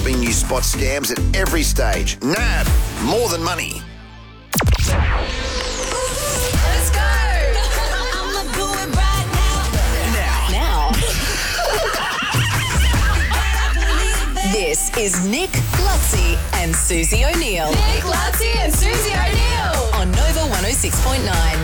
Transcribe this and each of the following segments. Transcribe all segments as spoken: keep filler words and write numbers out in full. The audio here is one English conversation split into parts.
helping you spot scams at every stage. N A B, more than money. Let's go. I'ma do it right now. Now. This is Nick, Lutzi and Susie O'Neill. Nick, Lutzi and Susie O'Neill. On Nova one oh six point nine.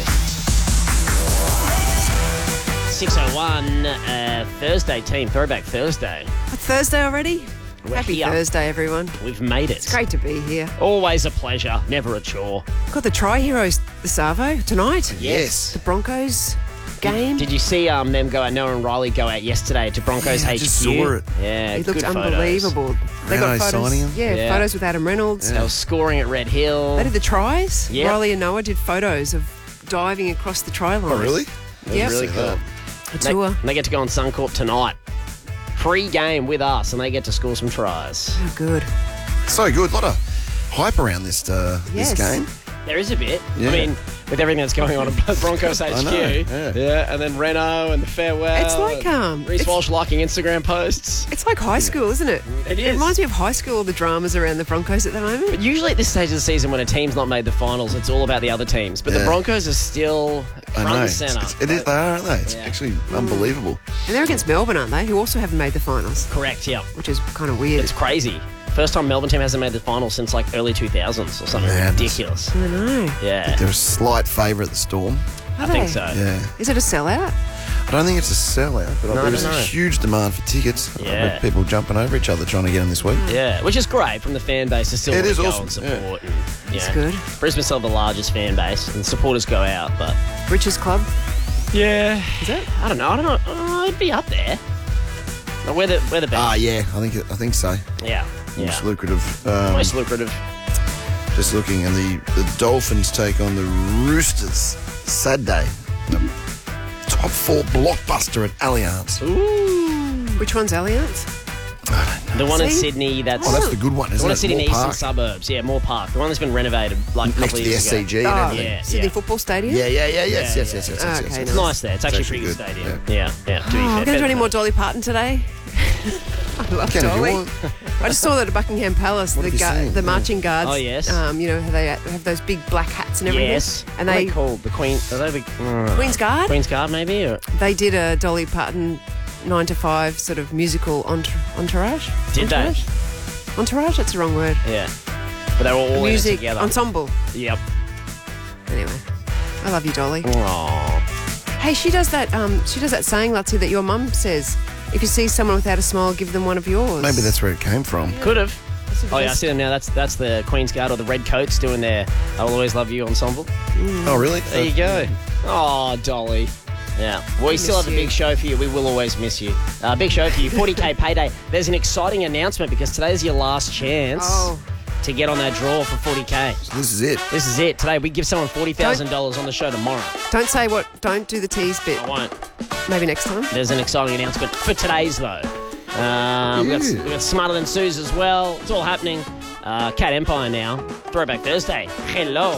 six oh one, uh, Thursday team, Throwback Thursday. It's Thursday already? We're Happy here. Thursday, everyone. We've made it. It's great to be here. Always a pleasure, never a chore. Got the Tri-Heroes, the Savo, tonight. Yes. The Broncos game. Did you see um, them go out, Noah and Riley go out yesterday to Broncos Yeah, I H Q? just saw it. Yeah, It looked good photos. unbelievable. They got Renato photos. signing him? Yeah, Yeah. photos with Adam Reynolds. They were scoring at Red Hill. They did the tries. Yep. Riley and Noah did photos of diving across the try line. Oh, really? It was Yep. really cool. A They, tour. they get to go on Suncorp tonight. Pre-game with us, and they get to score some tries. Oh, good. So good. A lot of hype around this uh, Yes. this game. There is a bit. Yeah. I mean, with everything that's going on at Broncos H Q. I know, yeah. and then Reno and the farewell. It's like, um, Reece it's- Walsh liking Instagram posts. It's like high school, isn't it? It It is. reminds me of high school, the dramas around the Broncos at the moment. But usually at this stage of the season, when a team's not made the finals, it's all about the other teams. But the Yeah. Broncos are still I front know. and It's, centre. it's, it is, they are, aren't they? It's Yeah. actually unbelievable. And they're against Melbourne, aren't they? Who also haven't made the finals, Correct, yeah. which is kind of weird. It's crazy. First time Melbourne team hasn't made the finals since like early two thousands or something Madness. ridiculous. I know. Yeah, They're a slight favourite, the Storm. Are I think they? so. Yeah. Is it a sellout? I don't think it's a sellout, but No, I there's don't a know. huge demand for tickets. I've Yeah. heard people jumping over each other trying to get them this week. Yeah, which is great from the fan base to still It wanna is go awesome, and support. And, you It's know, good. Brisbane still have the largest fan base, and supporters go out. But Rich's Club? yeah, Is it? I don't know. I don't know. Oh, it'd be up there. No, we're the we're the best. Ah, yeah, I think it, I think so. yeah, yeah. Most lucrative. Um, Most lucrative. Just looking, and the, the Dolphins take on the Roosters Saturday. The top four blockbuster at Allianz. Which one's Allianz? The one in See? Sydney. That's Oh, that's the good one, the isn't one in it? Sydney in the Moore eastern Park. suburbs. Yeah, Moore Park. The one that's been renovated like a Next couple to of the years S C G ago. and Oh, everything. Yeah, Sydney yeah. Football Stadium? Yeah, yeah, yeah, yes, Yeah, yes, yeah. yes, yes, yes, Ah, yes, okay, yes, nice. It's nice there. It's actually a pretty good good. stadium. Yeah. Yeah, yeah. to be Oh, fair, I'm going to better do any than- more Dolly Parton today. I love Can if you Dolly. want. I just saw that at Buckingham Palace, What the have you gu- seen? the Yeah. marching guards. Oh, yes. Um, you know, they have those big black hats and everything. Yes. And What are they they called? The Queen. Are they the uh, Queen's Guard? Queen's Guard, maybe? Or They did a Dolly Parton nine to five sort of musical entour- entourage. did they? entourage? Entourage? That's the wrong word. Yeah. But they were all in it Music together. ensemble. Yep. Anyway, I love you, Dolly. Aww. Hey, she does that. Um, she does that saying, Lutzi, that your mum says. If you see someone without a smile, give them one of yours. Maybe that's where it came from. Could have. That's the Oh yeah, I best. see them now. That's that's the Queen's Guard or the Red Coats doing their "I Will Always Love You" ensemble. Oh, really? There you go. Oh, Dolly. Yeah. Well, we still miss have a you. big show for you. We will always miss you. Uh, big show for you. forty K payday. There's an exciting announcement because today's your last chance Oh. to get on that draw for forty K. This is it. This is it. Today we give someone forty thousand dollars on the show tomorrow. Don't say what. Don't do the tease bit. I won't. Maybe next time. There's an exciting announcement for today's though. Uh, we've, got, Yeah. we've got Smarter Than Suze as well. It's all happening. Uh, Cat Empire now. Throwback Thursday. Hello.